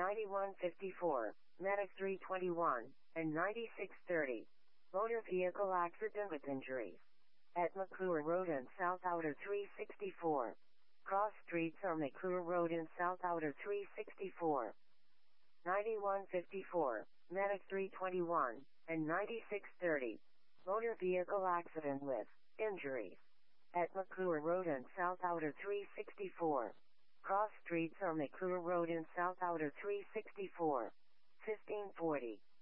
9154, Medic 321, and 9630. Motor vehicle accident with injuries. At McClure Road and South Outer 364. Cross streets are McClure Road and South Outer 364. 9154, Medic 321, and 9630. Motor vehicle accident with injuries. At McClure Road and South Outer 364. Cross streets are McClure Road and South Outer 364. 1540.